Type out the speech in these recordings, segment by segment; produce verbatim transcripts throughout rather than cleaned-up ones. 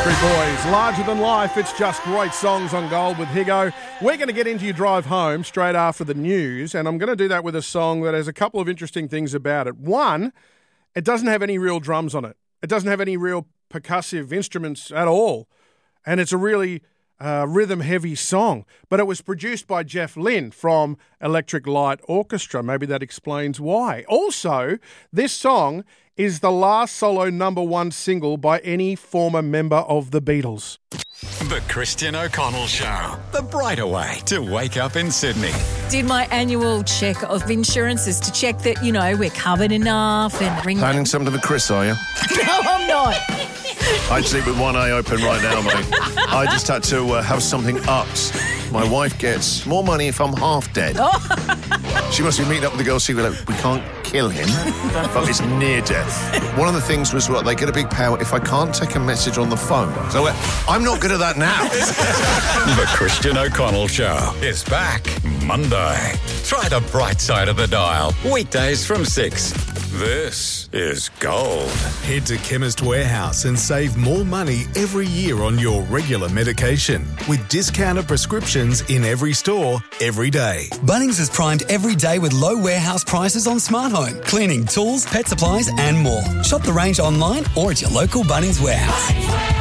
Backstreet Boys, Larger Than Life. It's just great songs on Gold with Higo. We're going to get into your drive home straight after the news, and I'm going to do that with a song that has a couple of interesting things about it. One, it doesn't have any real drums on it. It doesn't have any real percussive instruments at all, and it's a really uh, rhythm-heavy song. But it was produced by Jeff Lynne from Electric Light Orchestra. Maybe that explains why. Also, this song is the last solo number one single by any former member of the Beatles. The Christian O'Connell Show. The brighter way to wake up in Sydney. Did my annual check of insurances to check that, you know, we're covered enough and ring. Planning something for Chris, are you? No, I'm not. I'd sleep with one eye open right now, mate. I just had to uh, have something upped. My wife gets more money if I'm half dead. Oh. She must be meeting up with the girl secret. Like, we can't kill him, but it's near death. One of the things was, well, they get a big payout if I can't take a message on the phone. So uh, I'm not good at that now. The Christian O'Connell Show is back Monday. Try the bright side of the dial. Weekdays from six. This is Gold. Head to Chemist Warehouse and save more money every year on your regular medication with discounted prescriptions in every store, every day. Bunnings is primed every day with low warehouse prices on smart home, cleaning tools, pet supplies and more. Shop the range online or at your local Bunnings warehouse.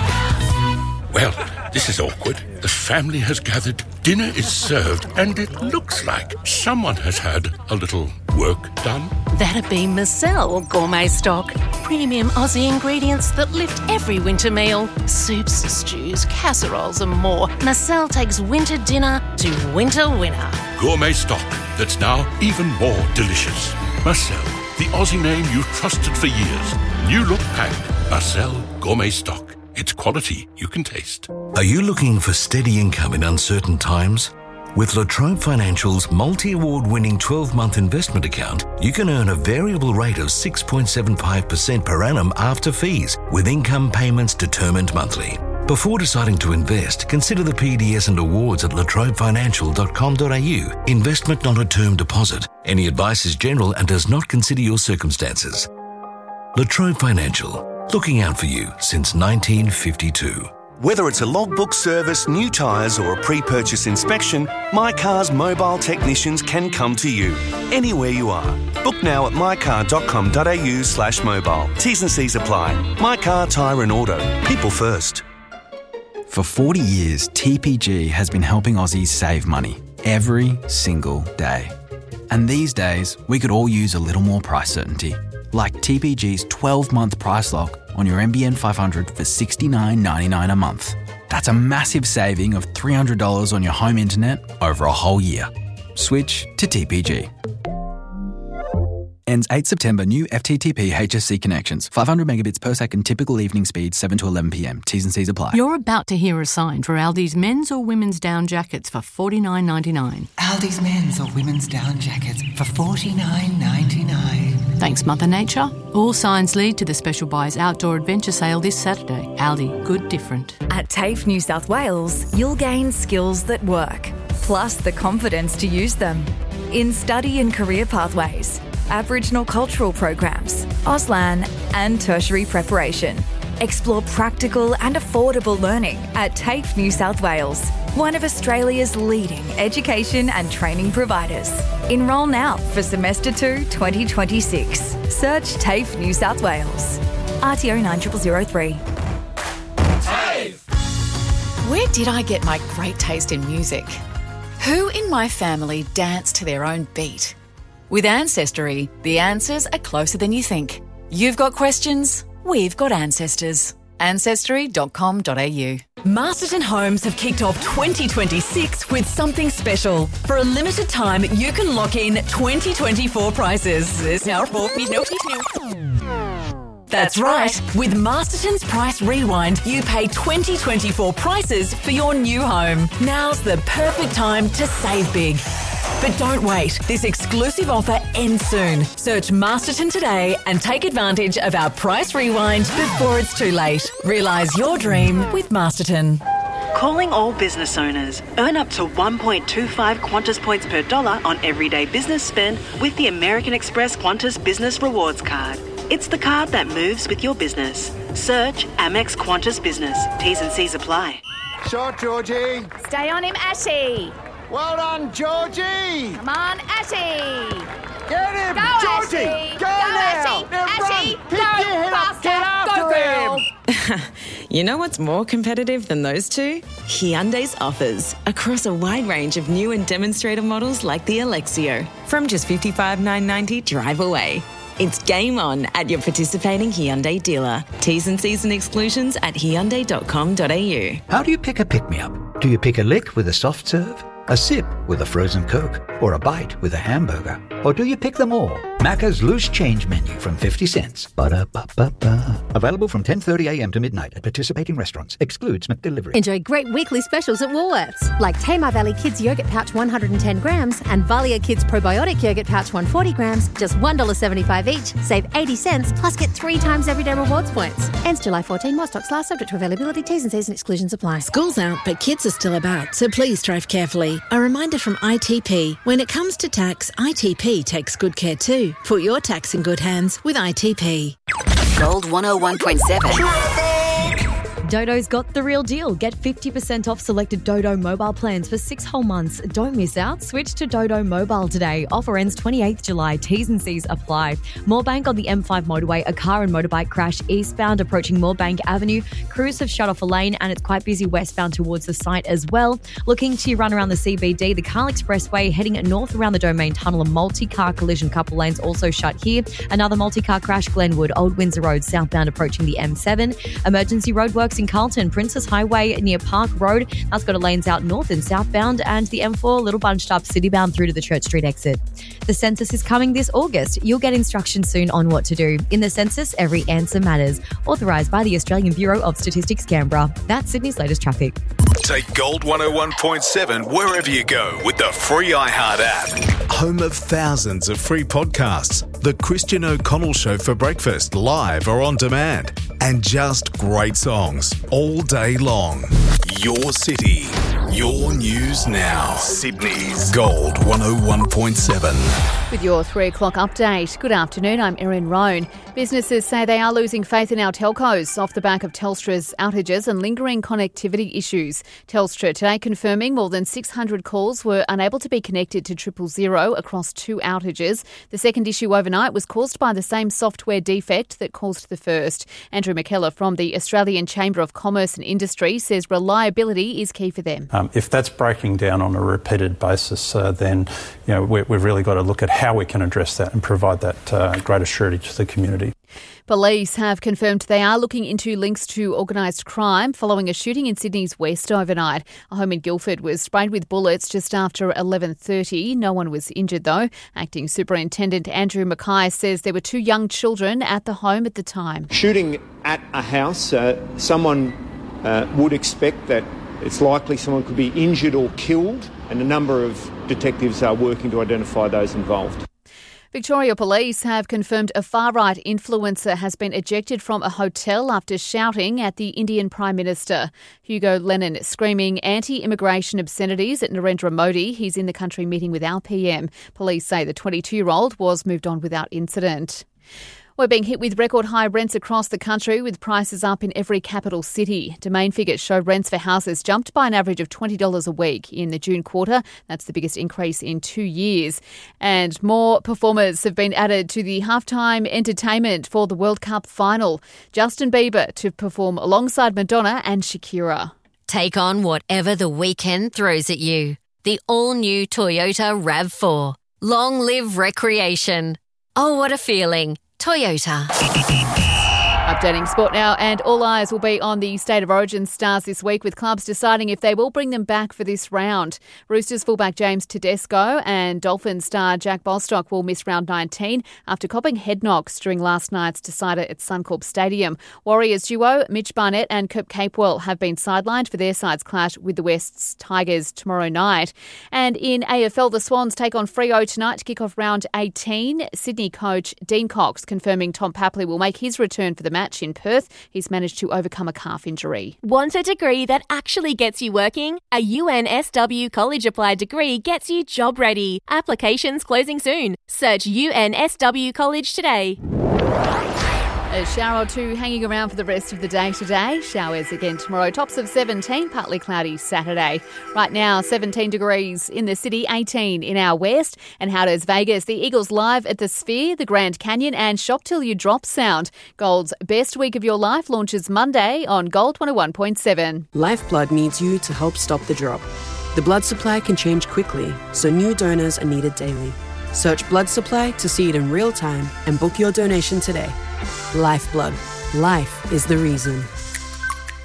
Well, this is awkward. The family has gathered, dinner is served, and it looks like someone has had a little work done. That'd be Marcel Gourmet Stock. Premium Aussie ingredients that lift every winter meal. Soups, stews, casseroles and more. Marcel takes winter dinner to winter winner. Gourmet Stock that's now even more delicious. Marcel, the Aussie name you've trusted for years. New look packed. Marcel Gourmet Stock. It's quality you can taste. Are you looking for steady income in uncertain times? With La Trobe Financial's multi-award winning twelve-month investment account, you can earn a variable rate of six point seven five percent per annum after fees, with income payments determined monthly. Before deciding to invest, consider the P D S and awards at la trobe financial dot com dot a u. Investment not a term deposit. Any advice is general and does not consider your circumstances. La Trobe Financial. Looking out for you since nineteen fifty-two. Whether it's a logbook service, new tyres or a pre-purchase inspection, My Car's mobile technicians can come to you, anywhere you are. Book now at my car dot com dot a u slash mobile. T's and C's apply. My Car, Tyre and Auto. People first. For forty years, T P G has been helping Aussies save money every single day. And these days, we could all use a little more price certainty. Like T P G's twelve-month price lock on your M B N five hundred for sixty-nine ninety-nine a month. That's a massive saving of three hundred dollars on your home internet over a whole year. Switch to T P G. Ends eighth September. New F T T P H S C connections. five hundred megabits per second. Typical evening speed seven to eleven p m. T's and C's apply. You're about to hear a sign for Aldi's men's or women's down jackets for forty-nine ninety-nine. Aldi's men's or women's down jackets for forty-nine ninety-nine. Thanks, Mother Nature. All signs lead to the Special Buys Outdoor Adventure Sale this Saturday. Aldi, good different. At TAFE New South Wales, you'll gain skills that work, plus the confidence to use them. In study and career pathways, Aboriginal cultural programs, Auslan and tertiary preparation. Explore practical and affordable learning at TAFE New South Wales, one of Australia's leading education and training providers. Enrol now for semester two twenty twenty-six. Search TAFE New South Wales. R T O nine zero zero zero three. TAFE! Where did I get my great taste in music? Who in my family danced to their own beat? With Ancestry, the answers are closer than you think. You've got questions, we've got ancestors. ancestry dot com dot a u. Masterton Homes have kicked off twenty twenty-six with something special. For a limited time, you can lock in twenty twenty-four prices. That's right. With Masterton's Price Rewind, you pay twenty twenty-four prices for your new home. Now's the perfect time to save big. But don't wait. This exclusive offer ends soon. Search Masterton today and take advantage of our Price Rewind before it's too late. Realise your dream with Masterton. Calling all business owners. Earn up to one point two five Qantas points per dollar on everyday business spend with the American Express Qantas Business Rewards Card. It's the card that moves with your business. Search Amex Qantas Business. T's and C's apply. Shot, Georgie. Stay on him, Ashy. Well done, Georgie. Come on, Ashy. Get him, Go, Georgie. Ashy. Go, Go, now. Ashy. Now Ashy. run. Pick Go, your head up. faster. Get after Go, girl. him. You know what's more competitive than those two? Hyundai's offers across a wide range of new and demonstrator models like the Alexio. From just fifty-five thousand nine hundred ninety dollars drive away. It's game on at your participating Hyundai dealer. T's and C's and exclusions at hyundai dot com dot a u. How do you pick a pick-me-up? Do you pick a lick with a soft serve, a sip with a frozen Coke, or a bite with a hamburger? Or do you pick them all? Macca's Loose Change Menu from fifty cents. Ba-da-ba-ba-ba. Available from ten thirty a m to midnight at participating restaurants. Excludes McDelivery. Enjoy great weekly specials at Woolworths, like Tamar Valley Kids Yogurt Pouch one hundred ten grams and Valia Kids Probiotic Yogurt Pouch one hundred forty grams, just one dollar seventy-five each. Save eighty cents, plus get three times everyday rewards points. Ends July fourteenth. More stocks last, subject to availability. T's and C's and exclusions apply. School's out, but kids are still about, so please drive carefully. A reminder from I T P. When it comes to tax, I T P takes good care too. Put your tax in good hands with I T P. Gold one oh one point seven. Dodo's got the real deal. Get fifty percent off selected Dodo mobile plans for six whole months. Don't miss out. Switch to Dodo Mobile today. Offer ends twenty-eighth July. T's and C's apply. Moorebank on the M five motorway. A car and motorbike crash eastbound approaching Moorebank Avenue. Crews have shut off a lane and it's quite busy westbound towards the site as well. Looking to run around the C B D, the Carl Expressway heading north around the Domain Tunnel. A multi-car collision, couple lanes also shut here. Another multi-car crash, Glenwood, Old Windsor Road, southbound approaching the M seven. Emergency roadworks in Carlton, Princess Highway near Park Road. That's got a lanes out north and southbound, and the M four a little bunched up citybound through to the Church Street exit. The census is coming this August. You'll get instructions soon on what to do. In the census, every answer matters. Authorised by the Australian Bureau of Statistics, Canberra. That's Sydney's latest traffic. Take Gold one oh one point seven wherever you go with the free iHeart app. Home of thousands of free podcasts. The Christian O'Connell Show for breakfast, live or on demand. And just great songs all day long. Your city, your news now. Sydney's Gold one oh one point seven. With your three o'clock update. Good afternoon, I'm Erin Roan. Businesses say they are losing faith in our telcos off the back of Telstra's outages and lingering connectivity issues. Telstra today confirming more than six hundred calls were unable to be connected to triple zero across two outages. The second issue overnight was caused by the same software defect that caused the first. Andrew McKellar from the Australian Chamber of Commerce and Industry says reliability is key for them. Um, if that's breaking down on a repeated basis, uh, then you know we, we've really got to look at how we can address that and provide that uh, greater surety to the community. Police have confirmed they are looking into links to organised crime following a shooting in Sydney's west overnight. A home in Guildford was sprayed with bullets just after eleven thirty. No one was injured though. Acting Superintendent Andrew Mackay says there were two young children at the home at the time. Shooting at a house, uh, someone uh, would expect that it's likely someone could be injured or killed, and a number of detectives are working to identify those involved. Victoria Police have confirmed a far-right influencer has been ejected from a hotel after shouting at the Indian Prime Minister. Hugo Lennon screaming anti-immigration obscenities at Narendra Modi. He's in the country meeting with our P M. Police say the twenty-two-year-old was moved on without incident. We're being hit with record high rents across the country, with prices up in every capital city. Domain figures show rents for houses jumped by an average of twenty dollars a week in the June quarter. That's the biggest increase in two years. And more performers have been added to the halftime entertainment for the World Cup final. Justin Bieber to perform alongside Madonna and Shakira. Take on whatever the weekend throws at you. The all-new Toyota RAV four. Long live recreation. Oh, what a feeling. Toyota. Updating sport now, and all eyes will be on the State of Origin stars this week, with clubs deciding if they will bring them back for this round. Roosters fullback James Tedesco and Dolphins star Jack Bostock will miss round nineteen after copping head knocks during last night's decider at Suncorp Stadium. Warriors duo Mitch Barnett and Kurt Capewell have been sidelined for their side's clash with the West's Tigers tomorrow night. And in A F L, the Swans take on Freo tonight to kick off round eighteen. Sydney coach Dean Cox confirming Tom Papley will make his return for the match in Perth. He's managed to overcome a calf injury. Want a degree that actually gets you working? A U N S W College Applied degree gets you job ready. Applications closing soon. Search U N S W College today. A shower or two hanging around for the rest of the day today. Showers again tomorrow. Tops of seventeen, partly cloudy Saturday. Right now, seventeen degrees in the city, eighteen in our west. And how does Vegas? The Eagles live at the Sphere, the Grand Canyon and Shop Till You Drop Sound. Gold's Best Week of Your Life launches Monday on Gold one oh one point seven. Lifeblood needs you to help stop the drop. The blood supply can change quickly, so new donors are needed daily. Search blood supply to see it in real time and book your donation today. Lifeblood. Life is the reason.